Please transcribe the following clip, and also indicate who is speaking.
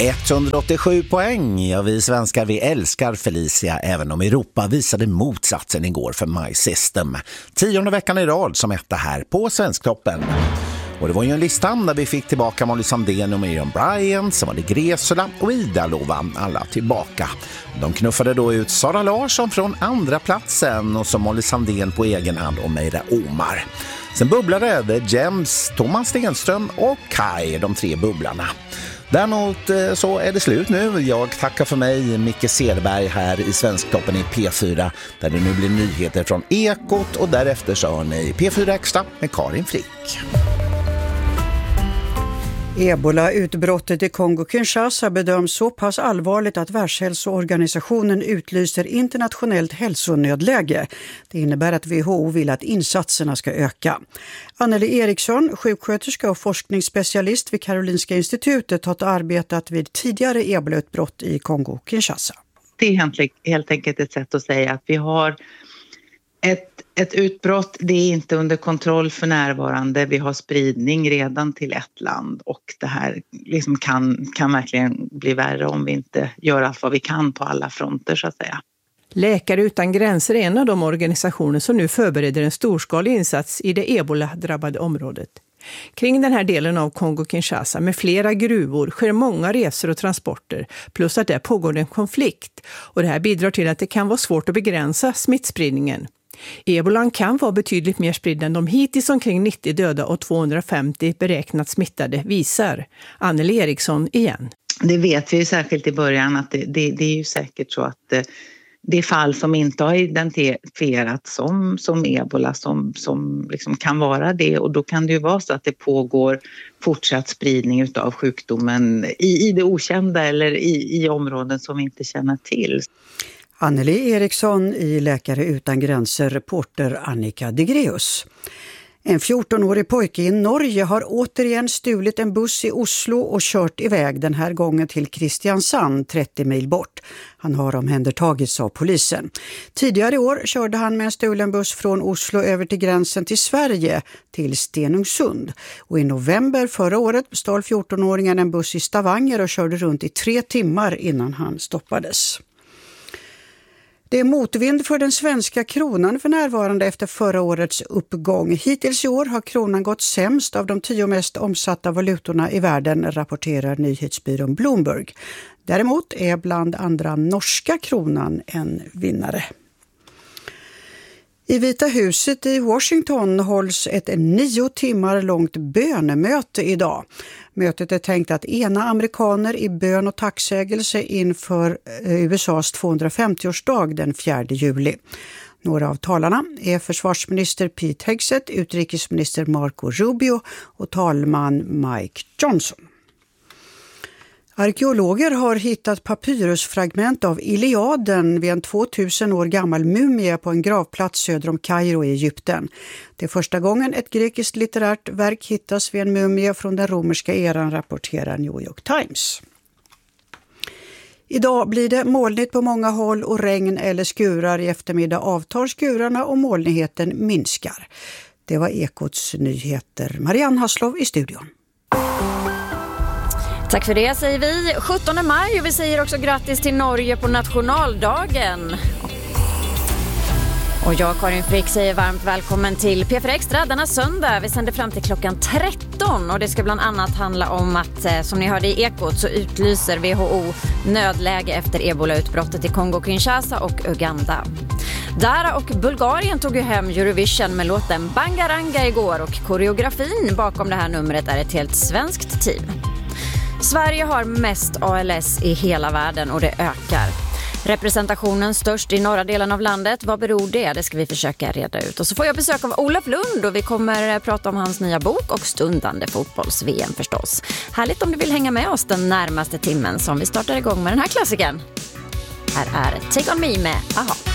Speaker 1: 187 poäng. Ja, vi svenskar, vi älskar Felicia, även om Europa visade motsatsen igår för My System. 10:e veckan i rad som etta här på Svensktoppen. Och det var ju en listan där vi fick tillbaka Molly Sandén och Miriam Bryant, så var det Gresula och Ida Lova, alla tillbaka. De knuffade då ut Sara Larsson från andra platsen och så Molly Sandén på egen hand och Meira Omar. Sen bubblade The Gems, Thomas Stenström och Kai, de tre bubblarna. Däremot så är det slut nu. Jag tackar för mig, Micke Cederberg här i Svensktoppen i P4, där det nu blir nyheter från Ekot och därefter så har ni P4 Extra med Karin Frick.
Speaker 2: Ebola-utbrottet i Kongo-Kinshasa bedöms så pass allvarligt att Världshälsoorganisationen utlyser internationellt hälsonödläge. Det innebär att WHO vill att insatserna ska öka. Anneli Eriksson, sjuksköterska och forskningsspecialist vid Karolinska institutet, har arbetat vid tidigare ebola-utbrott i Kongo-Kinshasa.
Speaker 3: Det är helt enkelt ett sätt att säga att vi har ett utbrott, det är inte under kontroll för närvarande. Vi har spridning redan till ett land och det här liksom kan verkligen bli värre om vi inte gör allt vad vi kan på alla fronter så att säga.
Speaker 4: Läkare utan gränser är en av de organisationer som nu förbereder en storskalig insats i det ebola-drabbade området. Kring den här delen av Kongo-Kinshasa med flera gruvor sker många resor och transporter, plus att där pågår en konflikt och det här bidrar till att det kan vara svårt att begränsa smittspridningen. Ebolan kan vara betydligt mer spridd än de hittills omkring 90 döda och 250 beräknat smittade visar. Anneli Eriksson igen.
Speaker 3: Det vet vi ju särskilt i början att det är ju säkert så att det är fall som inte har identifierats som ebola som liksom kan vara det, och då kan det ju vara så att det pågår fortsatt spridning utav sjukdomen i det okända eller i områden som vi inte känner till.
Speaker 2: Anneli Eriksson i Läkare utan gränser, reporter Annika Degreus. En 14-årig pojke i Norge har återigen stulit en buss i Oslo och kört iväg, den här gången till Kristiansand, 30 mil bort. Han har omhändertagits av polisen. Tidigare i år körde han med en stulen buss från Oslo över till gränsen till Sverige, till Stenungsund. Och i november förra året stal 14-åringen en buss i Stavanger och körde runt i 3 timmar innan han stoppades. Det är motvind för den svenska kronan för närvarande efter förra årets uppgång. Hittills i år har kronan gått sämst av de 10 mest omsatta valutorna i världen, rapporterar nyhetsbyrån Bloomberg. Däremot är bland andra norska kronan en vinnare. I Vita huset i Washington hålls ett 9 timmar långt bönemöte idag. Mötet är tänkt att ena amerikaner i bön och tacksägelse inför USAs 250-årsdag den 4 juli. Några av talarna är försvarsminister Pete Hegseth, utrikesminister Marco Rubio och talman Mike Johnson. Arkeologer har hittat papyrusfragment av Iliaden vid en 2000 år gammal mumie på en gravplats söder om Kairo i Egypten. Det är första gången ett grekiskt litterärt verk hittas vid en mumie från den romerska eran, rapporterar New York Times. Idag blir det molnigt på många håll och regn eller skurar. I eftermiddag avtar skurarna och molnigheten minskar. Det var Ekots nyheter. Marianne Hasslov i studion.
Speaker 5: Tack för det säger vi. 17 maj och vi säger också grattis till Norge på nationaldagen. Och jag, Karin Frick, säger varmt välkommen till P4 Extra denna söndag. Vi sänder fram till klockan 13 och det ska bland annat handla om att, som ni hörde i Ekot, så utlyser WHO nödläge efter ebola-utbrottet i Kongo-Kinshasa och Uganda. Dara och Bulgarien tog ju hem Eurovision med låten Bangaranga igår och koreografin bakom det här numret är ett helt svenskt team. Sverige har mest ALS i hela världen och det ökar. Representationen störst i norra delen av landet. Vad beror det? Det ska vi försöka reda ut. Och så får jag besök av Olof Lund och vi kommer prata om hans nya bok och stundande fotbolls-VM förstås. Härligt om du vill hänga med oss den närmaste timmen som vi startar igång med den här klassiken. Här är Take On Me med Aha.